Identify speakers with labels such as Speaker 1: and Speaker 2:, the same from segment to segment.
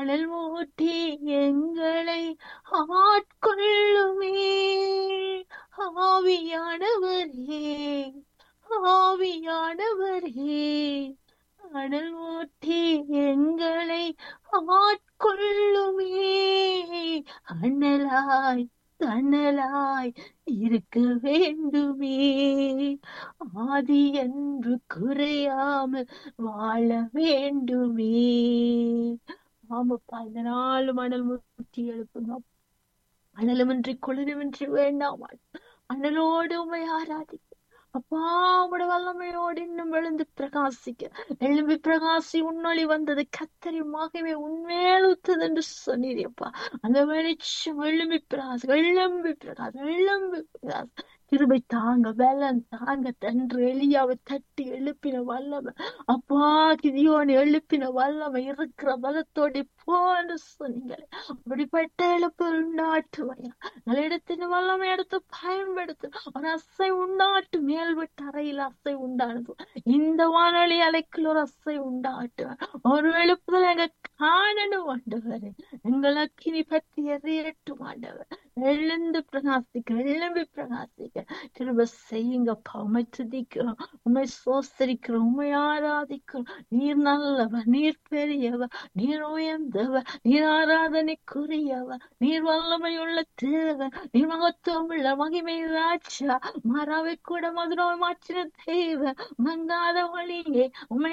Speaker 1: அனல் மூட்டி எங்களை ஆட்கொள்ளுமே. ஆவியானவரே, ஆவியானவரே, அனல் மூட்டி எங்களை ஆட்கொள்ளுமே. அனலாய் தணலாய் இருக்க வேண்டுமே. ஆதி என்று குறையாமல் வாழ வேண்டுமே. ஆமாப்பா, இந்த நாலு மணல் முட்டி எழுப்புங்க. அனலுமின்றி குளிருமின்றி வேண்டாம். அனலோடு உமை ஆராதிக்க அப்பா, உம்முடைய வல்லமையோடு இன்னும் எழுந்து பிரகாசிக்க. எழும்பி பிரகாசி, உன்னொளி வந்தது, கத்தரி மகிமை உன்மேல் ஊத்தது என்று சொன்னீரப்பா. அந்த வெளிச்சம் எழும்பி பிரகாசி, எழும்பி பிரகாசி, எழும்பி பிரகாசி. கிருபை தாங்க, பலன் தாங்க. தன்று எலியாவை தட்டி எழுப்பின வல்லமை அப்பா, கிதியோன் எழுப்பின வல்லமை இருக்கிற பலத்தோடு போன்னு சொன்னீங்களே, அப்படிப்பட்ட எழுப்பு உண்டாட்டுவையா. நல்ல இடத்தின் வல்லமை எடுத்து பயன்படுத்து. ஒரு அசை உண்டாட்டு, மேல்விட்டு அறையில் அசை உண்டானது. இந்த வானொலி அலைக்குள் ஒரு அசை உண்டாட்டு. ஒரு எழுப்புதல் எங்க காணணும் ஆண்டவரே. எங்களுக்கு இனி பற்றி எறியட்டும் ஆண்டவர். எழுந்து பிரகாசிக்க, எழும்பி பிரகாசிக்க கிருபை செய்யுங்கப்பா. உம்மை துதிக்கிறோம், உம்மை சோஸ்தரிக்கிறோம், உம்மை ஆராதிக்கிறோம். நீர் நல்லவர், நீர் பெரியவர், நீர் உயர்ந்தவர், நீர் ஆராதனைக்குரியவர், நீர் வல்லமையுள்ள தேவன், நீர் மகத்துவமுள்ள மகிமை ராஜா. மாறாவை கூட மதுரவை மாற்றின தேவன், மங்காத வழியே உம்மை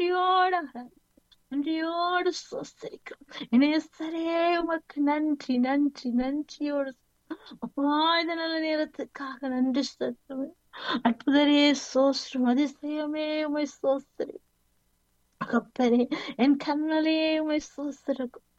Speaker 1: நன்றியோடு சோஸ்தரிக்கிறோம். இணையசரே, உமக்கு நன்றி நன்றி நன்றியோடு அப்பா. இந்த நல்ல நேரத்துக்காக நன்றி செலுத்துவேன். அற்புதரே சோஸ்திரம், அதிசயமே உமை சோஸ்திரி. கப்பரே, என் கண்ணலே உமை சோஸ்திரம்.